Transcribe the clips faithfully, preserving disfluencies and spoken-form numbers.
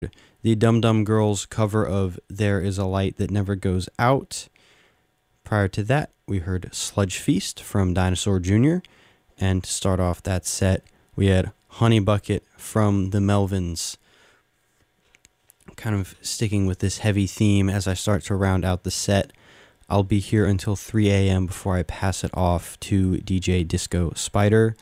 the Dum Dum Girls cover of There Is a Light That Never Goes Out. Prior to that, we heard Sludge Feast from Dinosaur Junior And to start off that set, we had Honey Bucket from the Melvins. Kind of sticking with this heavy theme as I start to round out the set. I'll be here until three a.m. before I pass it off to D J Disco Spider.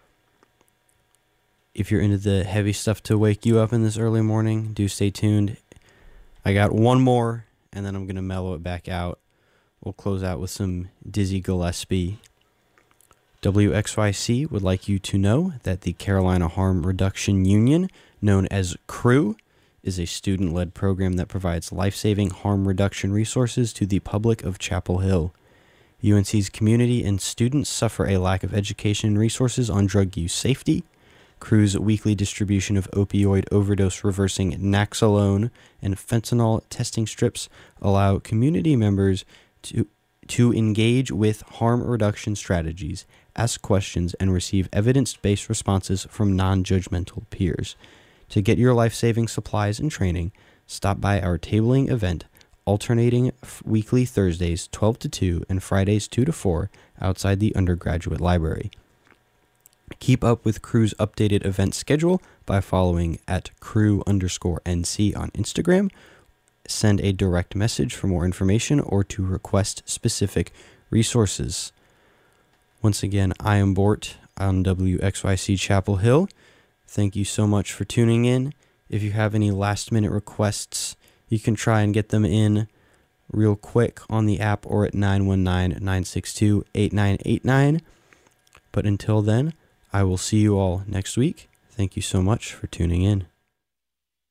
If you're into the heavy stuff to wake you up in this early morning, do stay tuned. I got one more, and then I'm going to mellow it back out. We'll close out with some Dizzy Gillespie. W X Y C would like you to know that the Carolina Harm Reduction Union, known as CREW, is a student-led program that provides life-saving harm reduction resources to the public of Chapel Hill. U N C's community and students suffer a lack of education and resources on drug use safety. CREW's weekly distribution of opioid overdose reversing Naxalone and fentanyl testing strips allow community members to to engage with harm reduction strategies, ask questions, and receive evidence-based responses from non-judgmental peers. To get your life-saving supplies and training, stop by our tabling event, alternating f- weekly Thursdays twelve to two and Fridays two to four outside the undergraduate library. Keep up with CREW's updated event schedule by following at crew underscore NC on Instagram. Send a direct message for more information or to request specific resources. Once again, I am Bort on W X Y C Chapel Hill. Thank you so much for tuning in. If you have any last minute requests, you can try and get them in real quick on the app or at nine one nine, nine six two, eight nine eight nine. But until then, I will see you all next week. Thank you so much for tuning in.